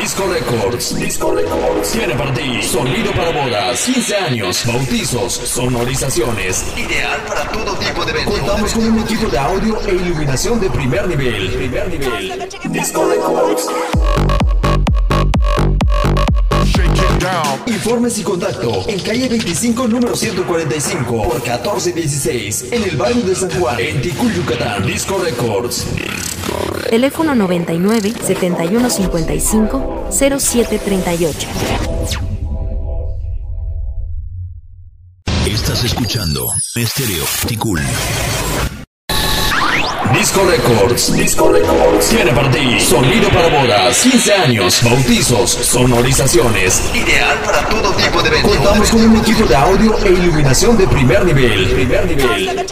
Disco Records. Disco Records tiene para ti sonido para bodas, 15 años, bautizos, sonorizaciones. Ideal para todo tipo de eventos. Contamos con un equipo de audio e iluminación de primer nivel. Disco Records. Informes y contacto en calle 25, número 145 por 1416 en el barrio de San Juan, en Ticul, Yucatán. Disco Records. Teléfono 99 71 55 07 38. Estás escuchando Estéreo Ticul. Disco Records. Disco Records tiene para ti sonido para bodas, 15 años, bautizos, sonorizaciones. Ideal para todo tipo de eventos. Contamos con un equipo de audio e iluminación de primer nivel.